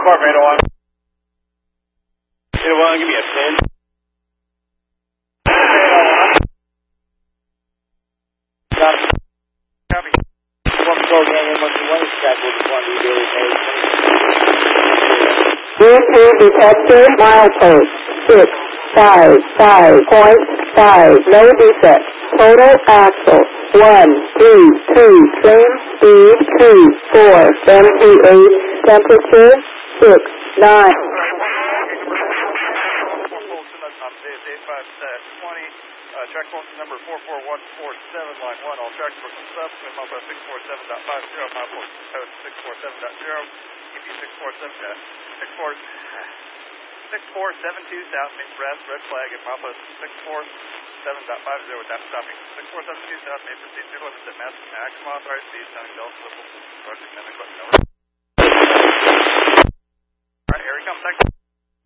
Department 801. 801, give me a pin. 801. Copy. One program in Western West Capital Quantity Daily Page. U2 detector milepost 655.5, no defect. Total axle 1, 2, 2, trim speed 2, 4, MPH, temperature 6, 9. Track postal number 44147, line 1. All tracks for subsequent milepost 647.50, milepost 647.0. EP 6472 south, main brass, red flag, and milepost 647.50 without stopping. 6472 south, main proceed 2 limits at maximum authorized speed, sounding bells, whistle, approaching 10 o'clock.